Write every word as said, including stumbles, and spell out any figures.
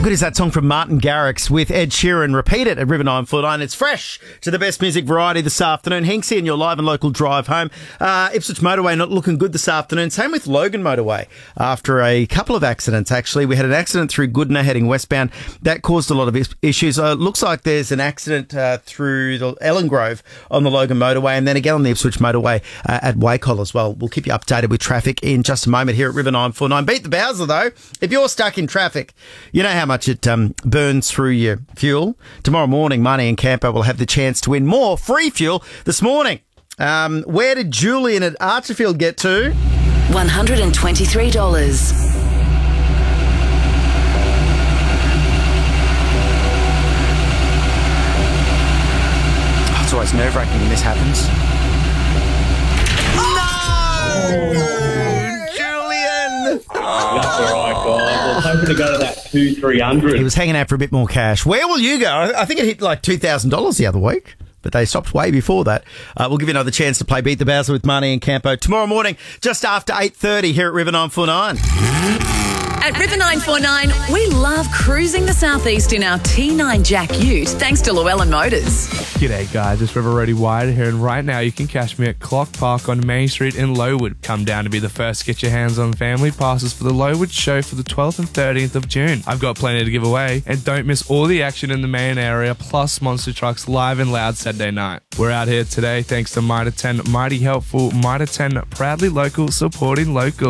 good is that song from Martin Garrix with Ed Sheeran? Repeat it at River nine four nine. It's fresh to the best music variety this afternoon. Hinksy and your live and local drive home. Uh, Ipswich Motorway not looking good this afternoon. Same with Logan Motorway. After a couple of accidents, actually. We had an accident through Goodna heading westbound. That caused a lot of is- issues. Uh, looks like there's an accident uh, through the Ellen Grove on the Logan Motorway, and then again on the Ipswich Motorway uh, at Wacol as well. We'll keep you updated with traffic in just a moment here at River nine four nine. Beat the Bowser, though. If you're stuck in traffic, you know how much it um, burns through your fuel. Tomorrow morning, Marnie and Campo will have the chance to win more free fuel this morning. Um, where did Julian at Archerfield get to? one hundred twenty-three dollars. Oh, it's always nerve-wracking when this happens. That's all right, guys. I was hoping to go to that two, three hundred. He was hanging out for a bit more cash. Where will you go? I I think it hit like two thousand dollars the other week, but they stopped way before that. Uh, we'll give you another chance to play Beat the Bowser with Marnie and Campo tomorrow morning, just after eight thirty here at River nine four nine. At River nine four nine, we love cruising the southeast in our T nine Jack Ute, thanks to Llewellyn Motors. G'day guys, it's River Roadie Wyatt here, and right now you can catch me at Clock Park on Main Street in Lowood. Come down to be the first to get your hands on family passes for the Lowood show for the twelfth and thirteenth of June. I've got plenty to give away, and don't miss all the action in the main area, plus Monster Trucks live and loud Saturday night. We're out here today thanks to Mitre ten, Mighty Helpful, Mitre ten, proudly local, supporting local.